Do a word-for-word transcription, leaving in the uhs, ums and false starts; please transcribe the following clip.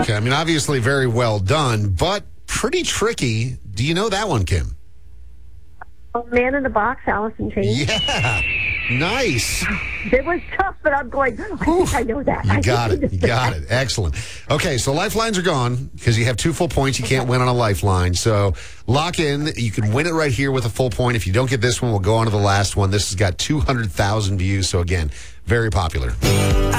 Okay, I mean, obviously very well done, but pretty tricky. Do you know that one, Kim? Oh, Man in the Box, Allison Chain. Yeah. Nice. It was tough, but I'm going, I think I know that. You got it. You got it. Excellent. Okay, so lifelines are gone because you have two full points. You can't win on a lifeline. So lock in. You can win it right here with a full point. If you don't get this one, we'll go on to the last one. This has got two hundred thousand views. So, again, very popular.